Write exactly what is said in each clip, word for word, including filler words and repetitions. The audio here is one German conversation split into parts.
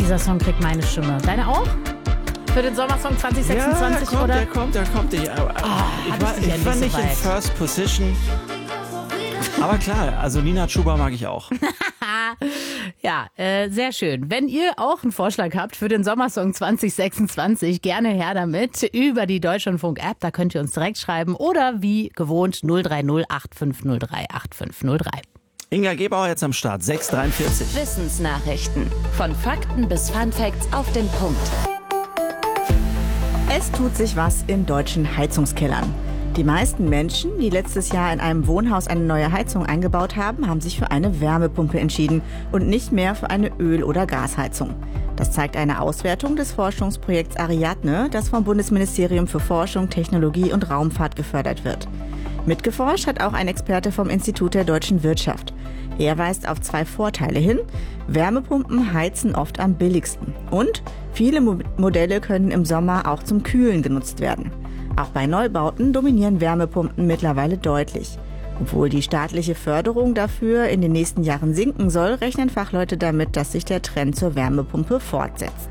dieser Song kriegt meine Stimme. Deine auch? Für den Sommersong zwanzig sechsundzwanzig, ja, der kommt, oder? Der kommt, der kommt. Ich, aber, Ah, ich du war, bist ja ich war nicht nicht so in weit. First Position. Aber klar, also Nina Chuba mag ich auch. Ja, äh, sehr schön. Wenn ihr auch einen Vorschlag habt für den Sommersong zwanzig sechsundzwanzig, gerne her damit über die Deutschlandfunk-App. Da könnt ihr uns direkt schreiben oder wie gewohnt null drei null acht fünf null drei acht fünf null drei. Inga Gebauer jetzt am Start, sechs Uhr dreiundvierzig. Wissensnachrichten. Von Fakten bis Funfacts auf den Punkt. Es tut sich was in deutschen Heizungskellern. Die meisten Menschen, die letztes Jahr in einem Wohnhaus eine neue Heizung eingebaut haben, haben sich für eine Wärmepumpe entschieden und nicht mehr für eine Öl- oder Gasheizung. Das zeigt eine Auswertung des Forschungsprojekts Ariadne, das vom Bundesministerium für Forschung, Technologie und Raumfahrt gefördert wird. Mitgeforscht hat auch ein Experte vom Institut der deutschen Wirtschaft. Er weist auf zwei Vorteile hin. Wärmepumpen heizen oft am billigsten. Und viele Mo- Modelle können im Sommer auch zum Kühlen genutzt werden. Auch bei Neubauten dominieren Wärmepumpen mittlerweile deutlich. Obwohl die staatliche Förderung dafür in den nächsten Jahren sinken soll, rechnen Fachleute damit, dass sich der Trend zur Wärmepumpe fortsetzt.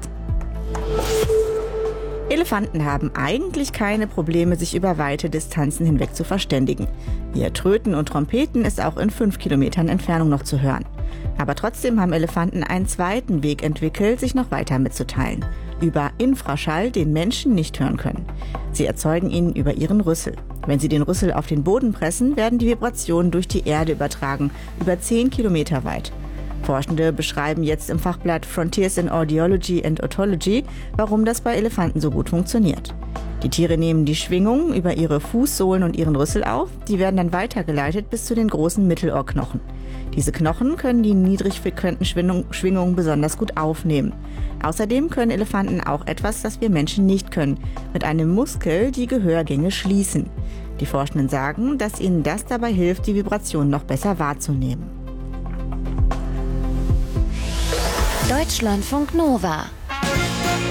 Elefanten haben eigentlich keine Probleme, sich über weite Distanzen hinweg zu verständigen. Ihr Tröten und Trompeten ist auch in fünf Kilometern Entfernung noch zu hören. Aber trotzdem haben Elefanten einen zweiten Weg entwickelt, sich noch weiter mitzuteilen. Über Infraschall, den Menschen nicht hören können. Sie erzeugen ihn über ihren Rüssel. Wenn sie den Rüssel auf den Boden pressen, werden die Vibrationen durch die Erde übertragen, über zehn Kilometer weit. Forschende beschreiben jetzt im Fachblatt Frontiers in Audiology and Otology, warum das bei Elefanten so gut funktioniert. Die Tiere nehmen die Schwingungen über ihre Fußsohlen und ihren Rüssel auf, die werden dann weitergeleitet bis zu den großen Mittelohrknochen. Diese Knochen können die niedrigfrequenten Schwingungen besonders gut aufnehmen. Außerdem können Elefanten auch etwas, das wir Menschen nicht können, mit einem Muskel die Gehörgänge schließen. Die Forschenden sagen, dass ihnen das dabei hilft, die Vibration noch besser wahrzunehmen. Deutschlandfunk Nova.